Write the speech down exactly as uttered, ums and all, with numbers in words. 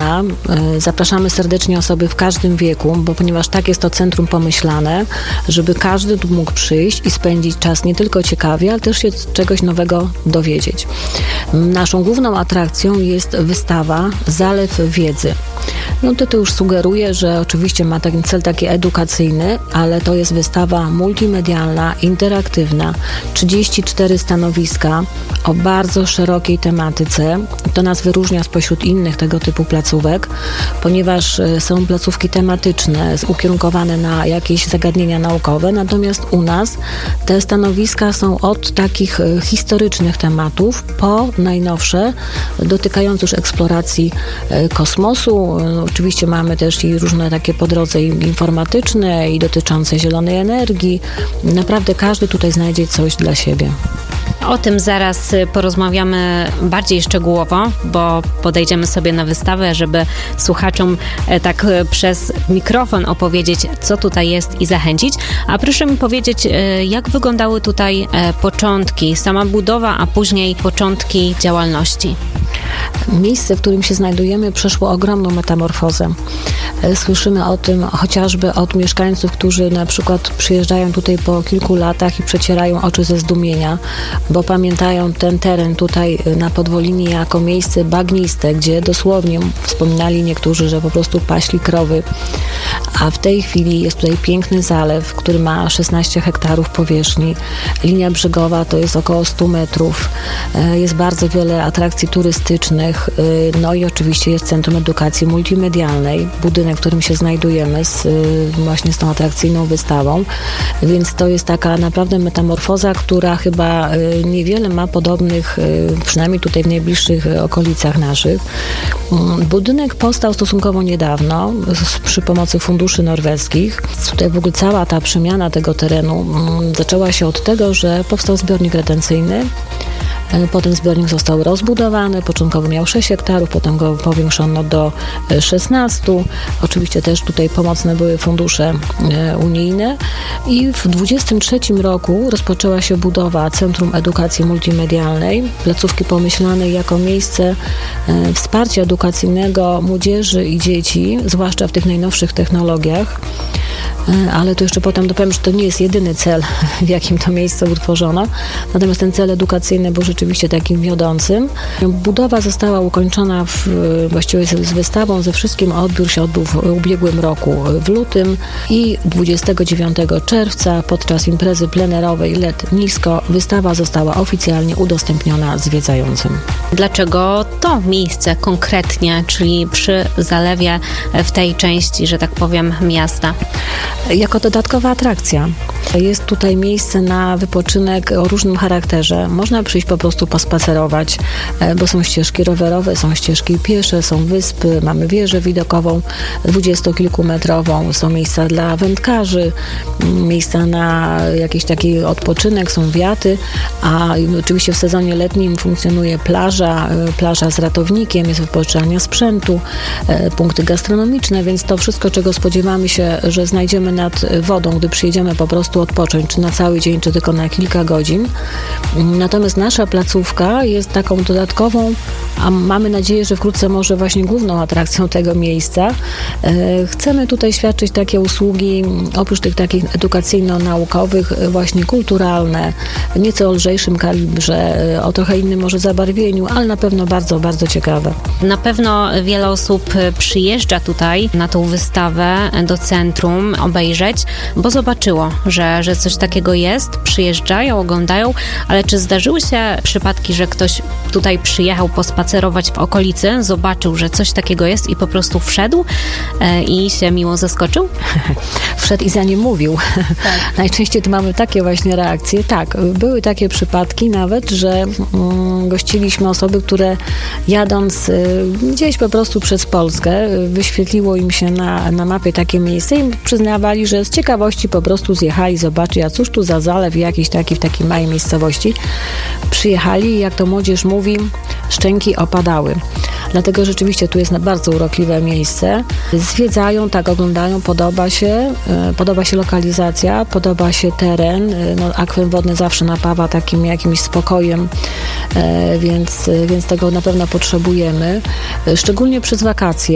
dnia. Zapraszamy serdecznie osoby w każdym wieku, bo ponieważ tak jest to centrum pomyślane, żeby każdy tu mógł przyjść i spędzić czas nie tylko ciekawie, ale też się czegoś nowego dowiedzieć. Naszą główną atrakcją jest wystawa Zalew Wiedzy. No tytuł już sugeruje, że oczywiście ma taki cel taki edukacyjny, ale to jest wystawa multimedialna, interaktywna, trzydzieści cztery stanowiska o bardzo szerokiej tematyce. To nas wyróżnia spośród innych tego typu placówek, ponieważ są placówki tematyczne, ukierunkowane na jakieś zagadnienia naukowe, natomiast u nas te stanowiska są od takich historycznych tematów po najnowsze, dotykające już eksploracji kosmosu. Oczywiście mamy też i różne takie po drodze informatyczne i dotyczące zielonej energii. Naprawdę każdy tutaj znajdzie coś dla siebie. O tym zaraz porozmawiamy bardziej szczegółowo, bo podejdziemy sobie na wystawę, żeby słuchaczom tak przez mikrofon opowiedzieć, co tutaj jest i zachęcić. A proszę mi powiedzieć, jak wyglądały tutaj początki, sama budowa, a później początki działalności? Miejsce, w którym się znajdujemy, przeszło ogromną metamorfozę. Słyszymy o tym chociażby od mieszkańców, którzy na przykład przyjeżdżają tutaj po kilku latach i przecierają oczy ze zdumienia, bo pamiętają ten teren tutaj na Podwolinie jako miejsce bagniste, gdzie dosłownie wspominali niektórzy, że po prostu paśli krowy. A w tej chwili jest tutaj piękny zalew, który ma szesnaście hektarów powierzchni. Linia brzegowa to jest około stu metrów. Jest bardzo wiele atrakcji turystycznych. No i oczywiście jest Centrum Edukacji Multimedialnej, budynek, w którym się znajdujemy z, właśnie z tą atrakcyjną wystawą. Więc to jest taka naprawdę metamorfoza, która chyba niewiele ma podobnych, przynajmniej tutaj w najbliższych okolicach naszych. Budynek powstał stosunkowo niedawno przy pomocy funduszy norweskich. Tutaj w ogóle cała ta przemiana tego terenu zaczęła się od tego, że powstał zbiornik retencyjny. Potem zbiornik został rozbudowany, początkowo miał sześć hektarów, potem go powiększono do szesnastu. Oczywiście też tutaj pomocne były fundusze unijne i w dwudziestym trzecim roku rozpoczęła się budowa Centrum Edukacji Multimedialnej, placówki pomyślanej jako miejsce wsparcia edukacyjnego młodzieży i dzieci, zwłaszcza w tych najnowszych technologiach. Ale to jeszcze potem dopowiem, że to nie jest jedyny cel, w jakim to miejsce utworzono. Natomiast ten cel edukacyjny był rzeczywiście takim wiodącym. Budowa została ukończona w, właściwie z, z wystawą, ze wszystkim odbiór się odbył w ubiegłym roku w lutym i dwudziestego dziewiątego czerwca podczas imprezy plenerowej L E D Nisko wystawa została oficjalnie udostępniona zwiedzającym. Dlaczego to miejsce konkretnie, czyli przy zalewie w tej części, że tak powiem, miasta? Jako dodatkowa atrakcja. Jest tutaj miejsce na wypoczynek o różnym charakterze. Można przyjść po prostu pospacerować, bo są ścieżki rowerowe, są ścieżki piesze, są wyspy, mamy wieżę widokową dwudziestokilkumetrową, są miejsca dla wędkarzy, miejsca na jakiś taki odpoczynek, są wiaty, a oczywiście w sezonie letnim funkcjonuje plaża, plaża z ratownikiem, jest wypożyczalnia sprzętu, punkty gastronomiczne, więc to wszystko, czego spodziewamy się, że znajdziemy nad wodą, gdy przyjedziemy po prostu odpocząć, czy na cały dzień, czy tylko na kilka godzin. Natomiast nasza placówka jest taką dodatkową, a mamy nadzieję, że wkrótce może właśnie główną atrakcją tego miejsca. Chcemy tutaj świadczyć takie usługi, oprócz tych takich edukacyjno-naukowych, właśnie kulturalne, nieco o lżejszym kalibrze, o trochę innym może zabarwieniu, ale na pewno bardzo, bardzo ciekawe. Na pewno wiele osób przyjeżdża tutaj na tą wystawę do centrum obejrzeć, bo zobaczyło, że, że coś takiego jest, przyjeżdżają, oglądają, ale czy zdarzyły się przypadki, że ktoś tutaj przyjechał pospacerować w okolicy, zobaczył, że coś takiego jest i po prostu wszedł e, i się miło zaskoczył? Wszedł i za nim mówił. Tak. Najczęściej tu mamy takie właśnie reakcje. Tak, były takie przypadki nawet, że mm, gościliśmy osoby, które jadąc y, gdzieś po prostu przez Polskę, y, wyświetliło im się na, na mapie takie miejsce i przyznawali, że z ciekawości po prostu zjechali, zobaczyli, a cóż tu za zalew jakiś taki w takiej małej miejscowości. Przyjechali i jak to młodzież mówi, szczęki opadały. Dlatego rzeczywiście tu jest bardzo urokliwe miejsce. Zwiedzają, tak, oglądają, podoba się, podoba się lokalizacja, podoba się teren. No, akwarium wodne zawsze napawa takim jakimś spokojem, więc, więc tego na pewno potrzebujemy. Szczególnie przez wakacje.